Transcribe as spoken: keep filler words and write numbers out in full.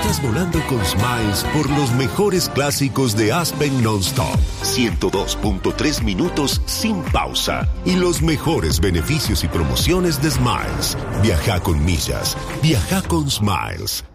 Estás volando con Smiles por los mejores clásicos de Aspen Non-Stop. ciento dos punto tres minutos sin pausa. Y los mejores beneficios y promociones de Smiles. Viaja con millas. Viaja con Smiles.